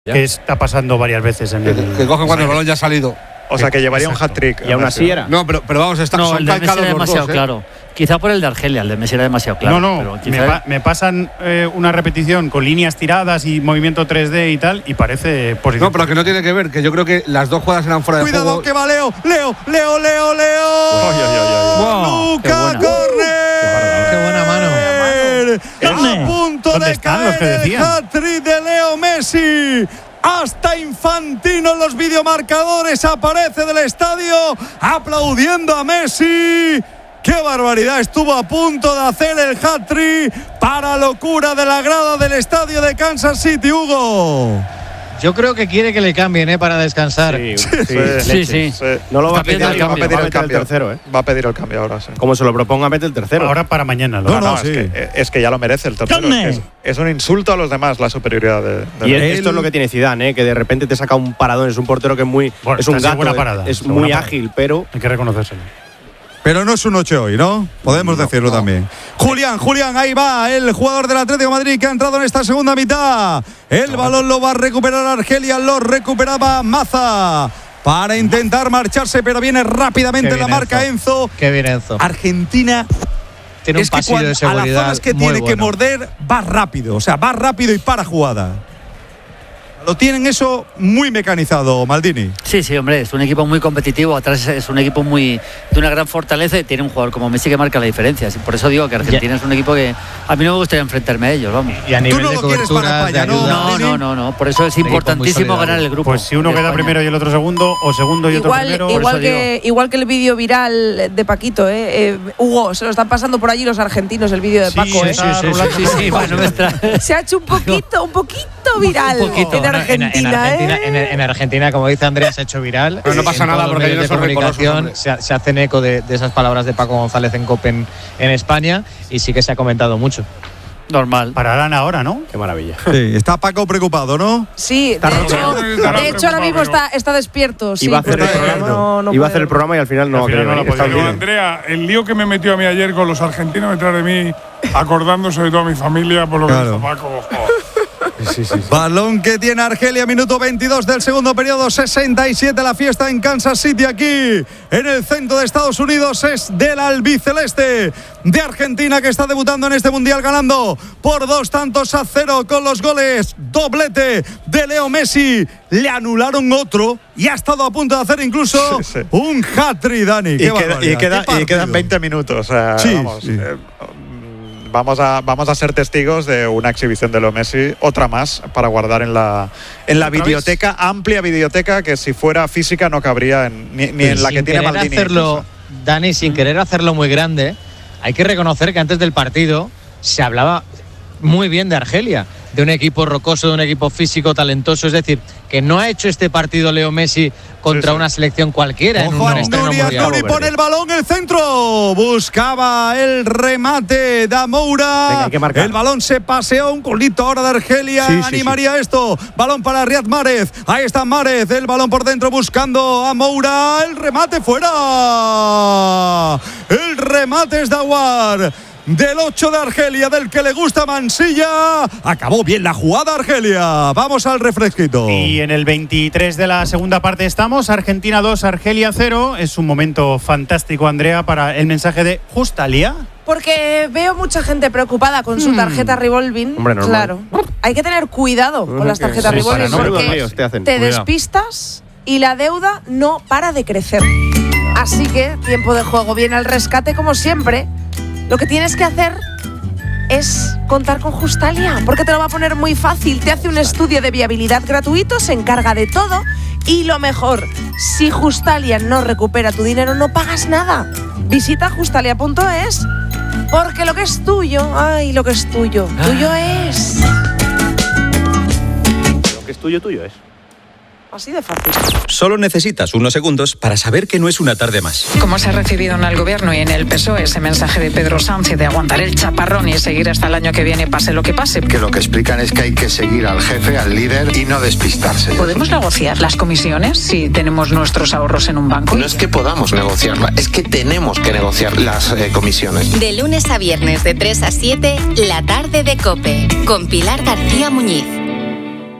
que está pasando varias veces en el... Que cogen cuando el balón ya ha salido. O sea, que llevaría un hat-trick. Y aún así era. No, pero vamos, son el de Messi era demasiado dos, claro. Quizá por el de Argelia, el de Messi era demasiado claro. No, me pasan una repetición con líneas tiradas y movimiento 3D y tal, y parece positivo. No, pero que no tiene que ver, que yo creo que las dos jugadas eran fuera de juego. Cuidado que va Leo. Luka Corner. Qué buena mano. A punto de caer el hat-trick de Leo Messi. Hasta Infantino en los videomarcadores aparece del estadio aplaudiendo a Messi. ¡Qué barbaridad! Estuvo a punto de hacer el hat-trick para locura de la grada del estadio de Kansas City, Hugo. Yo creo que quiere que le cambien, para descansar. Sí. No lo va a pedir, va a pedir el cambio. El tercero, Va a pedir el cambio ahora, sí. Como se lo proponga, mete el tercero. Ahora para mañana. Es que ya lo merece el tercero. Es un insulto a los demás la superioridad de y esto es lo que tiene Zidane, que de repente te saca un paradón. Es un portero que es muy… es un gato, buena parada, es muy ágil, pero… Hay que reconocérselo. Pero no es un 8 hoy, ¿no? Podemos decirlo también. Julián, ahí va el jugador del Atlético de Madrid que ha entrado en esta segunda mitad. El balón lo va a recuperar Argelia, lo recuperaba Maza para intentar marcharse, pero viene rápidamente la marca Enzo. Qué bien Enzo. Argentina tiene un pasillo de seguridad. A las zonas que tiene que morder va rápido, va rápido y para jugada. Lo tienen eso muy mecanizado, Maldini. Sí, hombre, es un equipo muy competitivo. Atrás es un equipo de una gran fortaleza y tiene un jugador como Messi que marca la diferencia. Por eso digo que Argentina es un equipo que a mí no me gustaría enfrentarme a ellos, vamos. Y a nivel ¿Tú no de lo quieres para España, no? Por eso es importantísimo ganar el grupo. Pues si uno queda primero y el otro segundo, o segundo y otro primero… Igual que el vídeo viral de Paquito, Hugo, se lo están pasando por allí los argentinos, el vídeo de Paco, Sí, bueno, se ha hecho un poquito viral en Argentina, en Argentina, como dice Andrea, se ha hecho viral. Pero no pasa nada porque ellos son comunicación se hacen eco de esas palabras de Paco González en COPE en España, y sí que se ha comentado mucho. Normal. Pararán ahora, ¿no? Qué maravilla. Sí, está Paco preocupado, ¿no? Sí, de hecho ahora mismo está despierto. Sí, iba a hacer el programa y al final no ha querido. Pero Andrea, el lío que me metió a mí ayer con los argentinos detrás de mí, acordándose de toda mi familia por lo que hizo Paco. Sí. Balón que tiene Argelia, minuto 22 del segundo periodo, 67 la fiesta en Kansas City, aquí en el centro de Estados Unidos. Es del albiceleste de Argentina que está debutando en este mundial, ganando por 2-0 con los goles doblete de Leo Messi. Le anularon otro y ha estado a punto de hacer incluso un hat-trick, Dani. Y quedan 20 minutos. Vamos a ser testigos de una exhibición de Leo Messi, otra más para guardar en la videoteca, amplia videoteca que si fuera física no cabría ni en la que tiene Maldini. Dani, sin querer hacerlo muy grande, hay que reconocer que antes del partido se hablaba muy bien de Argelia, de un equipo rocoso, de un equipo físico, talentoso. Es decir, que no ha hecho este partido Leo Messi contra una selección cualquiera. Ojo a Nuri pone el balón, el centro. Buscaba el remate de Moura. El balón se paseó, un golito ahora de Argelia. Animaría esto. Balón para Riyad Mahrez. Ahí está Mahrez. El balón por dentro buscando a Moura. El remate fuera. El remate es de Aouar. Del 8 de Argelia, del que le gusta Mansilla. Acabó bien la jugada Argelia. Vamos al refresquito. Y en el 23 de la segunda parte estamos. Argentina 2, Argelia 0. Es un momento fantástico, Andrea, para el mensaje de Justalia. Porque veo mucha gente preocupada con su tarjeta revolving. Hombre, claro, hay que tener cuidado con las tarjetas revolving porque te despistas y la deuda no para de crecer. Así que tiempo de juego, viene al rescate como siempre. Lo que tienes que hacer es contar con Justalia, porque te lo va a poner muy fácil. Te hace un estudio de viabilidad gratuito, se encarga de todo. Y lo mejor, si Justalia no recupera tu dinero, no pagas nada. Visita justalia.es, porque lo que es tuyo, lo que es tuyo, tuyo es. Lo que es tuyo, tuyo es. Así de fácil. Solo necesitas unos segundos para saber que no es una tarde más. Como se ha recibido en el Gobierno y en el PSOE ese mensaje de Pedro Sánchez de aguantar el chaparrón y seguir hasta el año que viene, pase lo que pase. Que lo que explican es que hay que seguir al jefe, al líder y no despistarse. ¿Podemos negociar las comisiones si tenemos nuestros ahorros en un banco? No es que podamos negociarla, es que tenemos que negociar las comisiones. De lunes a viernes de 3 a 7, la tarde de COPE, con Pilar García Muñiz.